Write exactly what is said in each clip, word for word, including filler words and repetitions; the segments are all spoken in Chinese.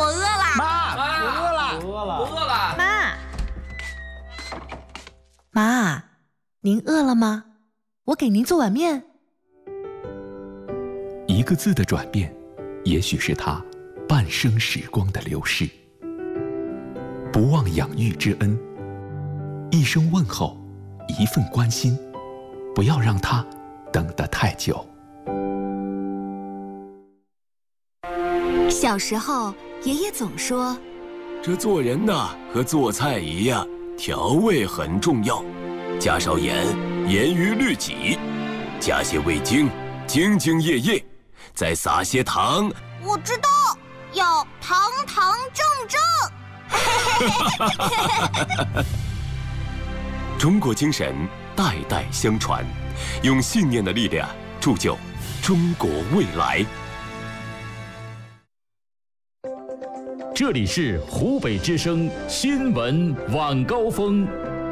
我饿了。 妈， 妈， 我饿了， 我饿了， 我饿了。 妈， 妈，您饿了吗？我给您做碗面。 一个字的转变，也许是他半生时光的流逝。不忘养育之恩，一声问候，一份关心，不要让他等得太久。 小时候，爷爷总说， 这做人呐，和做菜一样，调味很重要，加少盐，严于律己；加些味精，兢兢业业；再撒些糖。 我知道，要堂堂正正。 中国精神代代相传，用信念的力量铸就中国未来。 这里是湖北之声新闻晚高峰。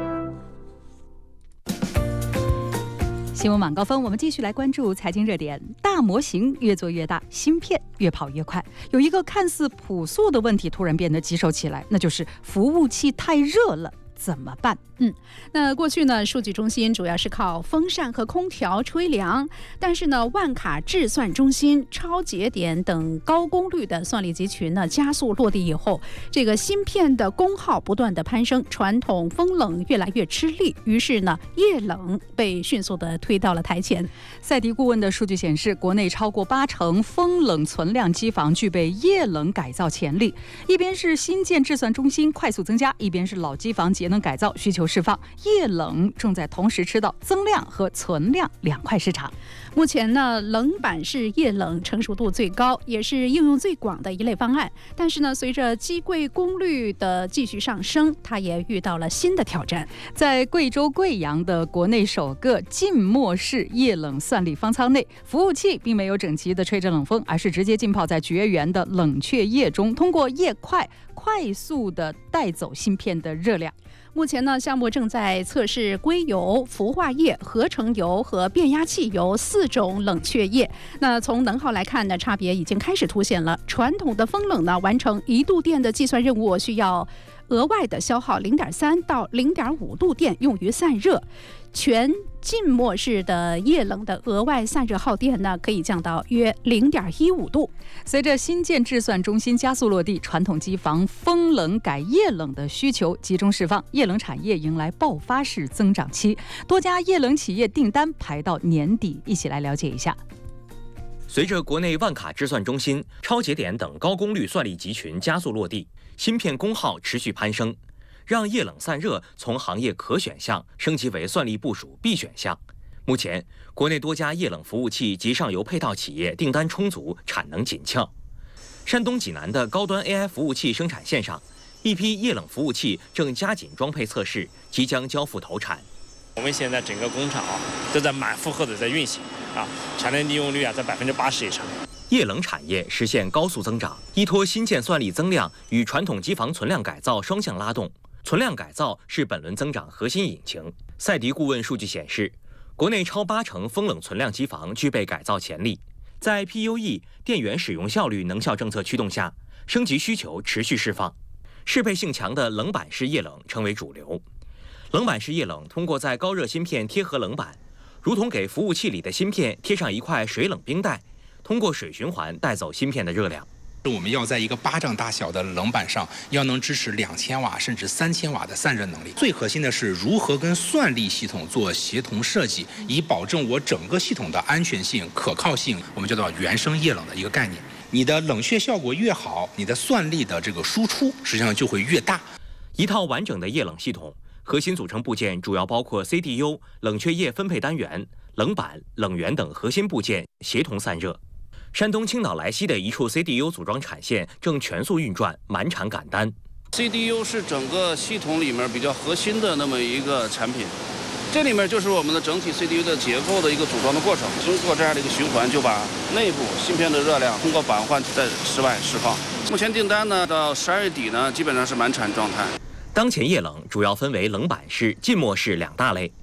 新闻晚高峰，我们继续来关注财经热点。大模型越做越大，芯片越跑越快。有一个看似朴素的问题突然变得棘手起来，那就是服务器太热了。怎么办？ 嗯，那过去呢，数据中心主要是靠风扇和空调吹凉，但是呢，万卡制算中心、超节点等高功率的算力集群呢加速落地以后，这个芯片的功耗不断的攀升，传统风冷越来越吃力，于是呢，液冷被迅速的推到了台前。 赛迪顾问的数据显示，国内超过八成风冷存量机房具备液冷改造潜力，一边是新建制算中心快速增加，一边是老机房节能改造需求释放，液冷正在同时吃到增量和存量两块市场。 目前呢，冷板式液冷成熟度最高，也是应用最广的一类方案。但是呢，随着机柜功率的继续上升，它也遇到了新的挑战。 在贵州贵阳的国内首个浸没式液冷算力方舱内，服务器并没有整齐地吹着冷风，而是直接浸泡在绝缘的冷却液中，通过液块快速地带走芯片的热量。 目前呢，项目正在测试硅油、氟化液、合成油和变压汽油四种冷却液。那从能耗来看呢，差别已经开始凸显了。传统的风冷呢，完成一度电的计算任务需要额外的消耗零点三到零点五度电用于散热。全浸没式的液冷的额外散热耗电呢，可以降到约零点一五度。 随着新建制算中心加速落地，传统机房风冷改液冷的需求集中释放，液冷产业迎来爆发式增长期，多家液冷企业订单排到年底。一起来了解一下。 随着国内万卡制算中心、超节点等高功率算力集群加速落地，芯片功耗持续攀升，让液冷散热从行业可选项升级为算力部署必选项。目前，国内多家液冷服务器及上游配套企业订单充足，产能紧俏。山东济南的高端 A I 服务器生产线上，一批液冷服务器正加紧装配测试，即将交付投产。 我们现在整个工厂啊都在满负荷的在运行啊，产能利用率啊在百分之八十以上。 液冷产业实现高速增长，依托新建算力增量与传统机房存量改造双向拉动。存量改造是本轮增长核心引擎。赛迪顾问数据显示，国内超八成风冷存量机房具备改造潜力。在 P U E 电源使用效率能效政策驱动下，升级需求持续释放，适配性强的冷板式液冷成为主流。冷板式液冷通过在高热芯片贴合冷板，如同给服务器里的芯片贴上一块水冷冰袋，通过水循环带走芯片的热量。 我们要在一个巴掌大小的冷板上，要能支持两千瓦甚至三千瓦的散热能力。最核心的是如何跟算力系统做协同设计，以保证我整个系统的安全性、可靠性。我们叫做原生液冷的一个概念。你的冷却效果越好，你的算力的这个输出实际上就会越大。 一套完整的液冷系统，核心组成部件主要包括 C D U、冷却液分配单元、冷板、冷源等核心部件，协同散热。山东青岛莱西的一处 C D U 组装产线正全速运转，满产赶单。 C D U 是整个系统里面比较核心的那么一个产品，这里面就是我们的整体 C D U 的结构的一个组装的过程。通过这样的一个循环，就把内部芯片的热量通过板换在室外释放。目前订单呢，到十二月底呢，基本上是满产状态。 当前液冷主要分为冷板式、浸没式两大类。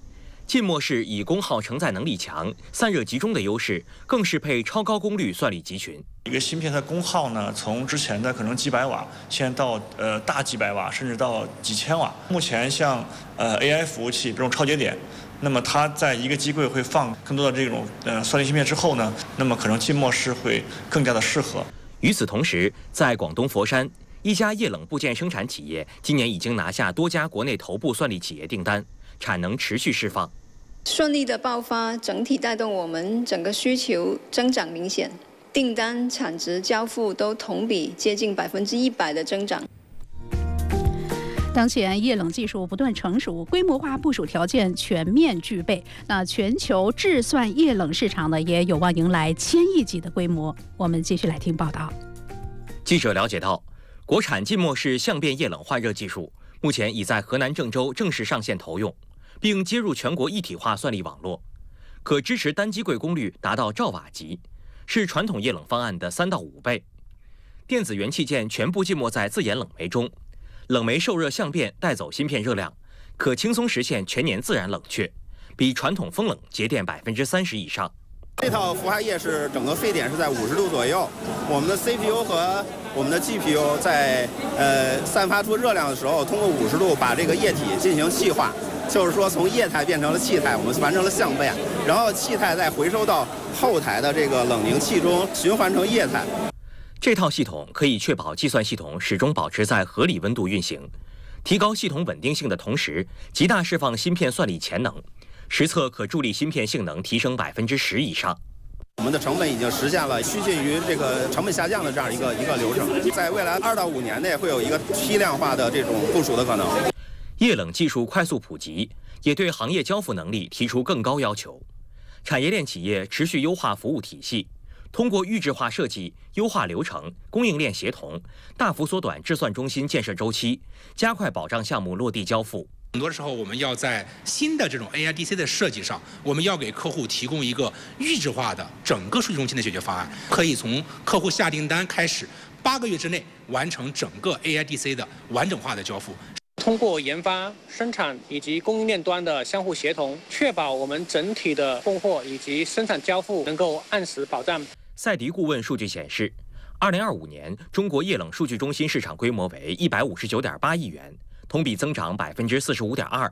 浸没式以功耗承载能力强、散热集中的优势，更适配超高功率算力集群。 一个芯片的功耗呢，从之前的可能几百瓦，现在到呃大几百瓦，甚至到几千瓦。目前像呃 A I 服务器这种超节点，那么它在一个机柜会放更多的这种呃算力芯片之后呢，那么可能浸没式会更加的适合。 与此同时，在广东佛山，一家液冷部件生产企业今年已经拿下多家国内头部算力企业订单，产能持续释放。 顺利的爆发，整体带动我们整个需求增长明显，订单、产值、交付都同比接近百分之一百的增长。 当前液冷技术不断成熟，规模化部署条件全面具备，那全球制算液冷市场呢，也有望迎来千亿级的规模。我们继续来听报道。 记者了解到，国产浸没式相变液冷换热技术目前已在河南郑州正式上线投用，并接入全国一体化算力网络，可支持单机柜功率达到兆瓦级，是传统液冷方案的三到五倍。电子元器件全部浸没在自研冷媒中，冷媒受热相变带走芯片热量，可轻松实现全年自然冷却，比传统风冷节电百分之三十以上。 这套氟化液是整个沸点是在五十度左右，我们的 C P U 和我们的 G P U 在呃散发出热量的时候，通过五十度把这个液体进行气化，就是说从液态变成了气态，我们完成了相变，然后气态再回收到后台的这个冷凝器中循环成液态。 这套系统可以确保计算系统始终保持在合理温度运行，提高系统稳定性的同时，极大释放芯片算力潜能。实测可助力芯片性能提升百分之十以上。 我们的成本已经实现了趋近于这个成本下降的这样一个一个流程，在未来二到五年内会有一个批量化的这种部署的可能。 液冷技术快速普及，也对行业交付能力提出更高要求。产业链企业持续优化服务体系，通过预制化设计、优化流程、供应链协同，大幅缩短制算中心建设周期，加快保障项目落地交付。 很多时候，我们要在新的这种 A I D C 的设计上，我们要给客户提供一个预制化的整个数据中心的解决方案，可以从客户下订单开始，八个月之内完成整个 A I D C 的完整化的交付。 通过研发、生产以及供应链端的相互协同，确保我们整体的供货以及生产交付能够按时保障。 赛迪顾问数据显示，二零二五年中国液冷数据中心市场规模为一百五十九点八亿元。同比增长百分之四十五点二，